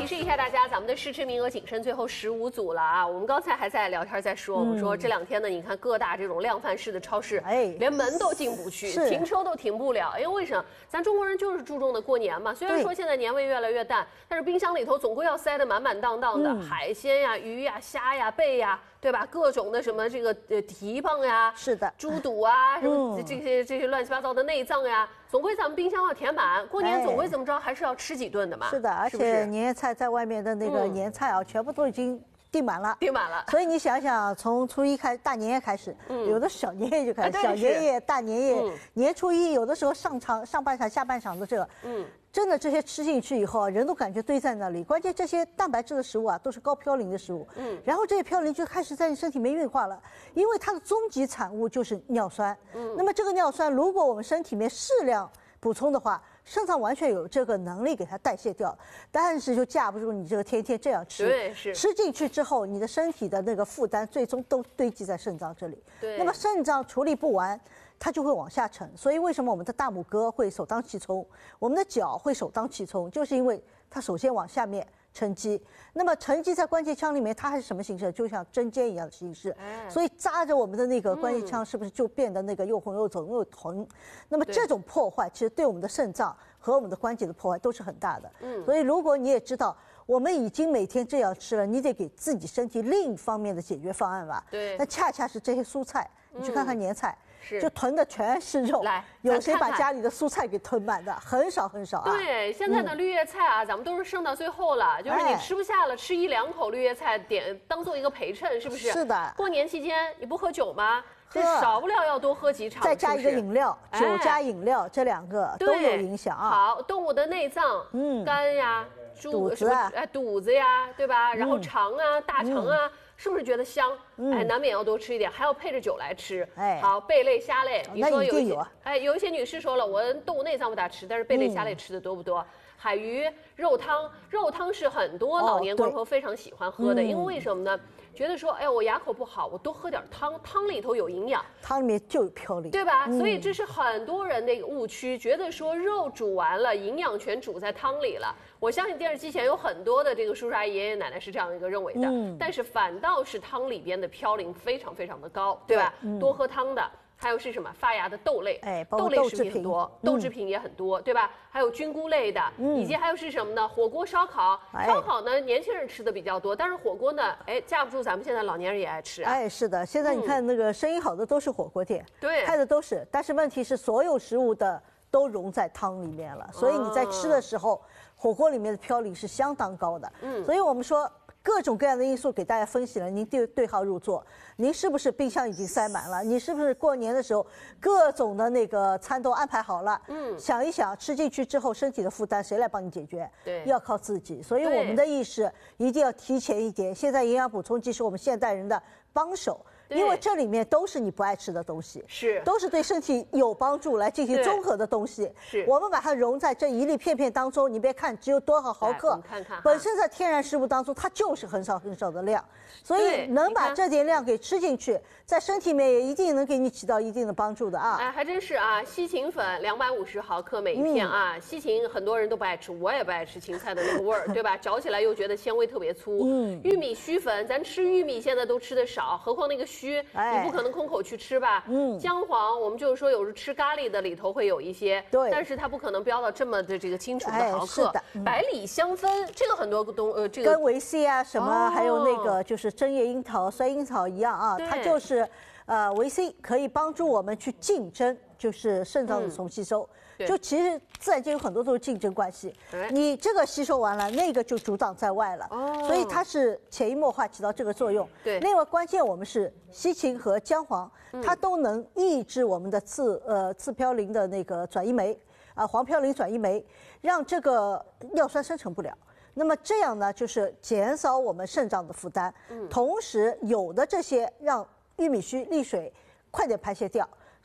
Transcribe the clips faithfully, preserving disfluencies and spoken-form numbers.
提示一下大家，咱们的试吃名额仅剩最后十五组了啊！我们刚才还在聊天，在说，我们说这两天呢，你看各大这种量贩式的超市，哎，连门都进不去，停车都停不了。因为为什么？咱中国人就是注重的过年嘛。虽然说现在年味越来越淡，但是冰箱里头总归要塞得满满当当的，海鲜呀、鱼呀、虾呀、贝呀。 对吧？各种的什么这个呃蹄膀呀， 是的， 猪肚啊，什么这些这些乱七八糟的内脏呀，总归咱们冰箱要填满。过年总归怎么着，还是要吃几顿的嘛。 是的，而且年夜菜在外面的那个年菜啊，全部都已经订满了， 订满了。 所以你想想，从初一开大年夜开始，有的小年夜就开始，小年夜、大年夜、年初一，有的时候上场上半场、下半场的这个，嗯。 真的这些吃进去以后啊，人都感觉堆在那里。关键这些蛋白质的食物啊，都是高嘌呤的食物。嗯，然后这些嘌呤就开始在你身体里面运化了，因为它的终极产物就是尿酸。嗯，那么这个尿酸，如果我们身体里面适量补充的话，肾脏完全有这个能力给它代谢掉，但是就架不住你这个天天这样吃。 对，是吃进去之后，你的身体的那个负担最终都堆积在肾脏这里。 对， 那么肾脏处理不完。 它就会往下沉，所以为什么我们的大拇哥会首当其冲，我们的脚会首当其冲，就是因为它首先往下面沉积。那么沉积在关节腔里面，它还是什么形式？就像针尖一样的形式。所以扎着我们的那个关节腔，是不是就变得那个又红又肿又疼？那么这种破坏，其实对我们的肾脏和我们的关节的破坏都是很大的。嗯，所以如果你也知道。 我们已经每天这样吃了，你得给自己身体另一方面的解决方案吧。 对， 那恰恰是这些蔬菜，你去看看年菜， 是就囤的全是肉。 来， 有谁把家里的蔬菜给囤满的？很少很少啊。 对，现在的绿叶菜啊，咱们都是剩到最后了，就是你吃不下了，吃一两口绿叶菜，点当做一个陪衬，是不是？ 是的。 过年期间你不喝酒吗？ 这少不了要多喝几场， 再加一个饮料，酒加饮料，这两个都有影响啊。 好，动物的内脏，嗯，肝呀、 肚子啊， 哎，肚子呀，对吧？然后肠啊、大肠啊，是不是觉得香？哎，难免要多吃一点，还要配着酒来吃。哎，好，贝类、虾类，你说有一些，哎，有一些女士说了，我动物内脏不大吃，但是贝类、虾类吃的多不多？ 海鱼肉汤，肉汤是很多老年观众非常喜欢喝的，因为为什么呢？觉得说，哎呀，我牙口不好，我多喝点汤，汤里头有营养， 汤里面就有嘌呤， 对吧？所以这是很多人的一个误区，觉得说肉煮完了，营养全煮在汤里了。我相信电视机前有很多的这个叔叔阿姨、爷爷奶奶是这样一个认为的，但是反倒是汤里边的嘌呤非常非常的高，对吧？多喝汤的。 还有是什么发芽的豆类， 哎， 豆类食品很多，豆制品也很多，对吧？还有菌菇类的，以及还有是什么呢？火锅、烧烤，烧烤呢年轻人吃的比较多，但是火锅呢，哎，架不住咱们现在老年人也爱吃啊。 哎，是的，现在你看那个生意好的都是火锅店， 对， 开的都是，但是问题是所有食物的都溶在汤里面了，所以你在吃的时候，火锅里面的嘌呤是相当高的。嗯，所以我们说。 各种各样的因素给大家分析了，您对对号入座。您是不是冰箱已经塞满了？你是不是过年的时候各种的那个餐都安排好了？嗯，想一想，吃进去之后身体的负担谁来帮你解决？ 对， 要靠自己。所以我们的意识一定要提前一点。现在营养补充剂是我们现代人的帮手。 因为这里面都是你不爱吃的东西， 是都是对身体有帮助来进行综合的东西。 是， 我们把它融在这一粒片片当中，你别看只有多少毫克， 看看本身在天然食物当中它就是很少很少的量，所以能把这点量给吃进去，在身体里面也一定能给你起到一定的帮助的啊。 哎，还真是啊，西芹粉两百五十毫克每一片啊，嗯、西芹很多人都不爱吃，我也不爱吃芹菜的那个味儿，对吧？嚼起来又觉得纤维特别粗。嗯，玉米须粉，咱吃玉米现在都吃的少，何况那个须，哎、你不可能空口去吃吧？嗯，姜黄，我们就是说有时吃咖喱的里头会有一些， 对， 但是它不可能标到这么的这个清楚的毫克。 哎、是的， 嗯、百里香氛，这个很多东呃，这个跟维 C 啊什么，哦、还有那个就是针叶樱桃、酸樱桃一样啊，它就是呃维 C 可以帮助我们去竞争，就是肾脏的重吸收。嗯、就其实自然界有很多都是竞争关系，你这个吸收完了，那个就阻挡在外了，哦、所以它是潜移默化起到这个作用。 对， 另外关键我们是西芹和姜黄，它都能抑制我们的次呃次嘌呤的那个转移酶啊、呃、黄嘌呤转移酶，让这个尿酸生成不了。那么这样呢，就是减少我们肾脏的负担，嗯、同时有的这些让玉米须沥水快点排泄掉。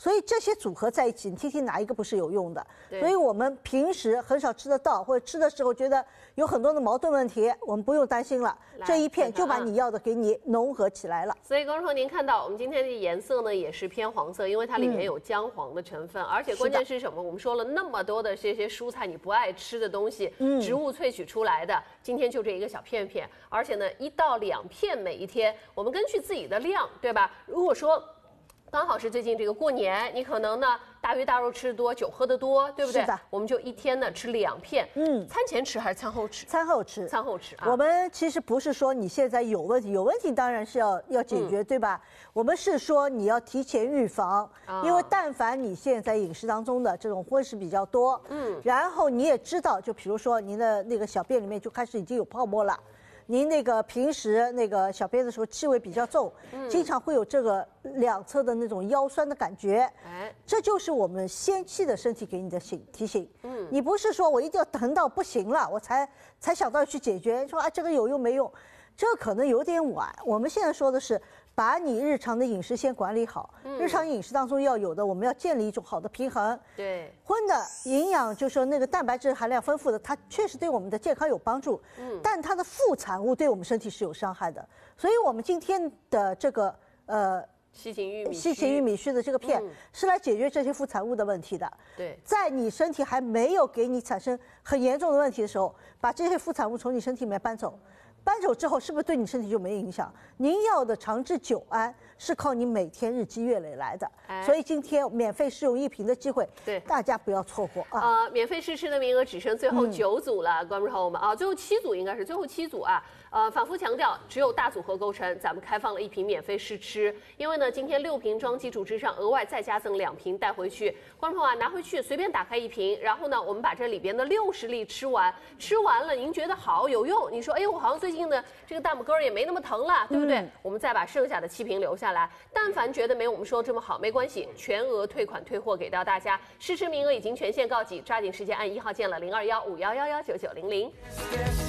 所以这些组合在一起，你听听哪一个不是有用的？所以我们平时很少吃得到，或者吃的时候觉得有很多的矛盾问题，我们不用担心了，这一片就把你要的给你浓合起来了。 所以观众朋友，您看到我们今天的颜色呢，也是偏黄色，因为它里面有姜黄的成分，嗯、而且关键是什么？我们说了那么多的这些蔬菜，你不爱吃的东西，嗯、植物萃取出来的，今天就这一个小片片，而且呢，一到两片每一天，我们根据自己的量，对吧？如果说刚好是最近这个过年，你可能呢大鱼大肉吃的多，酒喝的多，对不对？ 是的， 我们就一天呢吃两片。嗯，餐前吃还是餐后吃？ 餐后吃， 餐后吃啊。 我们其实不是说你现在有问题，有问题当然是要要解决，嗯、对吧？我们是说你要提前预防，啊、因为但凡你现在饮食当中的这种荤食比较多，嗯，然后你也知道，就比如说您的那个小便里面就开始已经有泡沫了。您那个平时那个小便的时候气味比较重，嗯、经常会有这个两侧的那种腰酸的感觉，哎，这就是我们先期的身体给你的醒提醒。嗯，你不是说我一定要疼到不行了，我才才想到去解决，说啊这个有用没用，这个可能有点晚。我们现在说的是，把你日常的饮食先管理好，嗯、日常饮食当中要有的，我们要建立一种好的平衡。 对， 荤的营养就是说那个蛋白质含量丰富的，它确实对我们的健康有帮助，嗯，但它的副产物对我们身体是有伤害的。所以我们今天的这个呃西芹玉米西芹玉米须的这个片、嗯、是来解决这些副产物的问题的。 对， 在你身体还没有给你产生很严重的问题的时候，把这些副产物从你身体里面搬走。搬走之后，是不是对你身体就没影响？您要的长治久安是靠你每天日积月累来的，哎、所以今天免费试用一瓶的机会， 对大家不要错过啊！ 呃，免费试吃的名额只剩最后九组了，嗯、观众朋友们啊，最后七组应该是最后七组啊。呃，反复强调，只有大组合构成，咱们开放了一瓶免费试吃。因为呢，今天六瓶装基础之上，额外再加赠两瓶带回去。观众朋友啊，拿回去随便打开一瓶，然后呢，我们把这里边的六十粒吃完，吃完了您觉得好有用，你说哎，我好像最近的这个大拇哥也没那么疼了，对不对？嗯、我们再把剩下的七瓶留下来。但凡觉得没我们说这么好，没关系，全额退款退货给到大家。试吃名额已经全线告急，抓紧时间按一号键了，零二幺五幺幺幺九九零零。